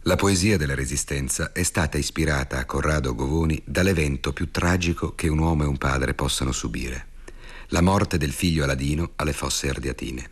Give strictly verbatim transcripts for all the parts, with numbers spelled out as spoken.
La poesia della Resistenza è stata ispirata a Corrado Govoni dall'evento più tragico che un uomo e un padre possano subire: la morte del figlio Aladino alle Fosse Ardeatine.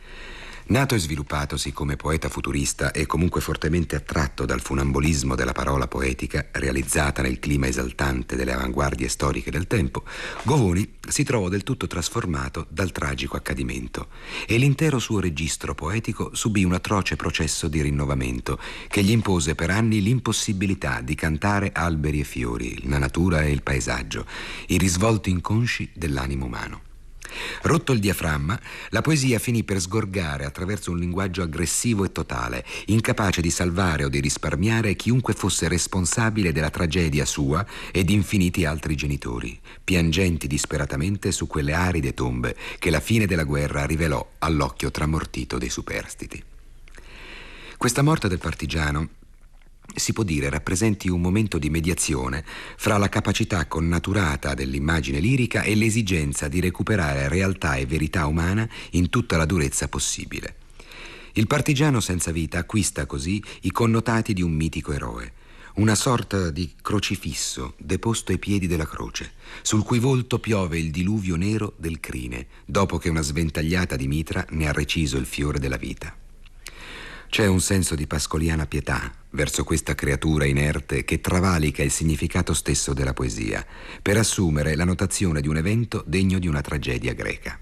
Nato e sviluppatosi come poeta futurista e comunque fortemente attratto dal funambolismo della parola poetica, realizzata nel clima esaltante delle avanguardie storiche del tempo, Govoni si trovò del tutto trasformato dal tragico accadimento e l'intero suo registro poetico subì un atroce processo di rinnovamento che gli impose per anni l'impossibilità di cantare alberi e fiori, la natura e il paesaggio, i risvolti inconsci dell'animo umano. Rotto il diaframma, la poesia finì per sgorgare attraverso un linguaggio aggressivo e totale, incapace di salvare o di risparmiare chiunque fosse responsabile della tragedia sua e di infiniti altri genitori, piangenti disperatamente su quelle aride tombe che la fine della guerra rivelò all'occhio tramortito dei superstiti. Questa morte del partigiano si può dire rappresenti un momento di mediazione fra la capacità connaturata dell'immagine lirica e l'esigenza di recuperare realtà e verità umana in tutta la durezza possibile. Il partigiano senza vita acquista così i connotati di un mitico eroe, una sorta di crocifisso deposto ai piedi della croce, sul cui volto piove il diluvio nero del crine, dopo che una sventagliata di mitra ne ha reciso il fiore della vita. C'è un senso di pascoliana pietà verso questa creatura inerte che travalica il significato stesso della poesia, per assumere la notazione di un evento degno di una tragedia greca.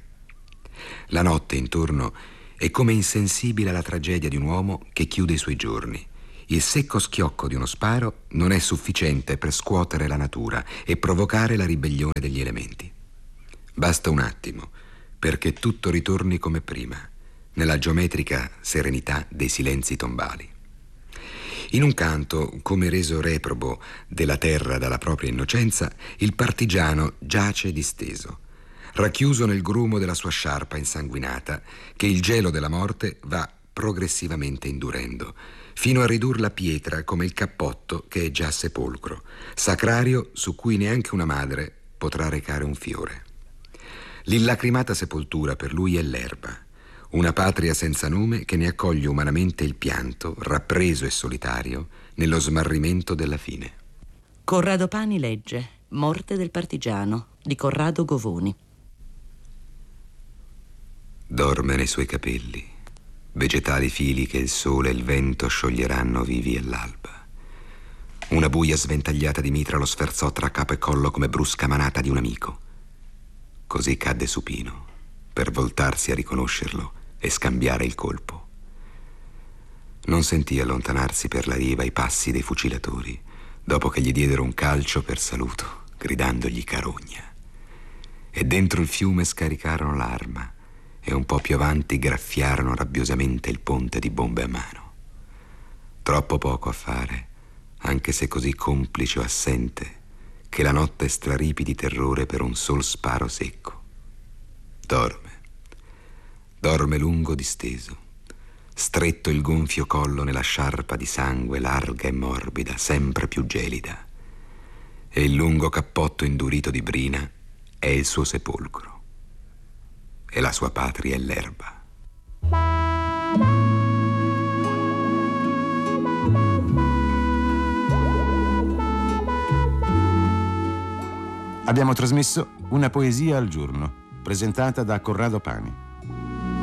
La notte intorno è come insensibile alla tragedia di un uomo che chiude i suoi giorni. Il secco schiocco di uno sparo non è sufficiente per scuotere la natura e provocare la ribellione degli elementi. Basta un attimo perché tutto ritorni come prima, nella geometrica serenità dei silenzi tombali. In un canto, come reso reprobo della terra dalla propria innocenza, il partigiano giace disteso, racchiuso nel grumo della sua sciarpa insanguinata, che il gelo della morte va progressivamente indurendo, fino a ridurla pietra come il cappotto che è già sepolcro, sacrario su cui neanche una madre potrà recare un fiore. L'illacrimata sepoltura per lui è l'erba, una patria senza nome che ne accoglie umanamente il pianto, rappreso e solitario, nello smarrimento della fine. Corrado Pani legge Morte del partigiano di Corrado Govoni. Dorme nei suoi capelli, vegetali fili che il sole e il vento scioglieranno vivi all'alba. Una buia sventagliata di mitra lo sferzò tra capo e collo come brusca manata di un amico. Così cadde supino, per voltarsi a riconoscerlo e scambiare il colpo. Non sentì allontanarsi per la riva i passi dei fucilatori, dopo che gli diedero un calcio per saluto, gridandogli carogna. E dentro il fiume scaricarono l'arma e un po' più avanti graffiarono rabbiosamente il ponte di bombe a mano. Troppo poco a fare, anche se così complice o assente, che la notte straripi di terrore per un sol sparo secco. Dorme. Dorme lungo disteso, stretto il gonfio collo nella sciarpa di sangue larga e morbida, sempre più gelida, e il lungo cappotto indurito di brina è il suo sepolcro, e la sua patria è l'erba. Abbiamo trasmesso Una poesia al giorno, presentata da Corrado Pani.